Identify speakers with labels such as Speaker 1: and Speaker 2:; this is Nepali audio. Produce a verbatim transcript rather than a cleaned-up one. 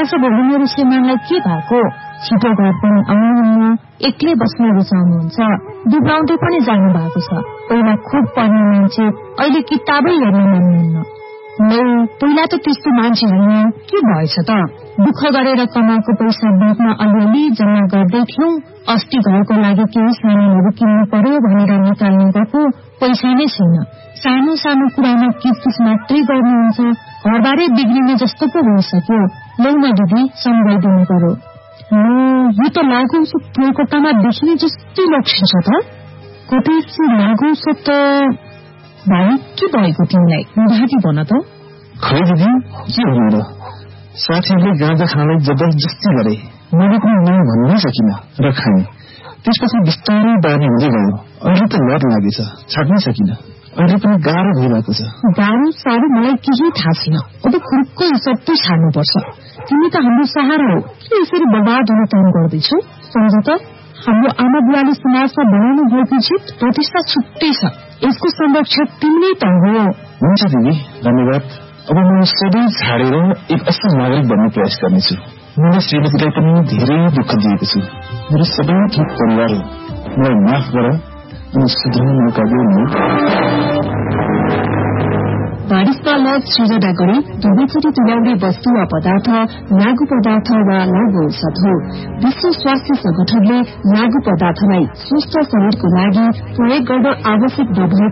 Speaker 1: आज भोलि मेरो श्रीमानलाई के भएको? छिटो घर पनि आउनुहुन्न, एक्लै बस्न रुचाउनुहुन्छ, दुब्राउँदै पनि जानु भएको छ। पहिला खुब पढ्ने मान्छे अहिले किताबै हेर्न मान्नुहुन्न। नौ पहिला त त्यस्तो मान्छे होइन, के भएछ त? दुःख गरेर कमाएको पैसा ब्याङ्कमा अलिअलि जम्मा गर्दै थियौं। अस्ति घरको लागि केही सामानहरू किन्नु पर्यो भनेर निकाल्नु गएको पैसा नै छैन। सानो सानो कुरामा किचकिच मात्रै गर्नुहुन्छ। घरबारे बिग्रिने जस्तो पो भइसक्यो। लौ न दिदी, सम्झाइदिनु पर्यो। यो त लागु औषध कोलकातामा देखिने जस्तै लक्षण छ त। कतै लागु औषध त भाइ के भएको तिमीलाई? घाँटी भन त।
Speaker 2: खै दिदी, के भन्नु र? साथीहरूले गाँजा खानलाई जबरजस्ती गरे। मैले पनि नै भन्नै सकिन र खाएँ। त्यसपछि बिस्तारै बानी हुँदै गयो। अहिले त लत लागेछ, छाड्नै सकिन। अहिले पनि गाह्रो भइरहेको छ।
Speaker 1: गाह्रो साह्रो मलाई केही थाहा छैन। अब खुर्को सबै छाड्नुपर्छ। तिमी त हाम्रो सहारा हो, के यसरी बर्बाद हुने काम गर्दैछौ? सम्झ त, हाम्रो आमा बुवाले समाजमा बनाउनु भएको जित प्रतिष्ठा छुट्टै छ। यसको संरक्षक तिमी त हो।
Speaker 2: हुन्छ दिदी, धन्यवाद। अब म सबै छाडेर एक असल नागरिक बन्ने प्रयास गर्नेछु। मैले श्रीमतीलाई पनि धेरै दुःख दिएको छु। मेरो सबै थोक परिवार हो। मलाई माफ गर अनि सुधार्ने मौका दियो नि।
Speaker 1: बारिशमा लग सृजना गरी दुवैचोटि तुल्याउने वस्तु वा पदार्थ लागू पदार्थ वा लागू औषध हो। विश्व स्वास्थ्य संगठनले लागू पदार्थलाई स्वस्थ शरीरको लागि प्रयोग गर्न आवश्यक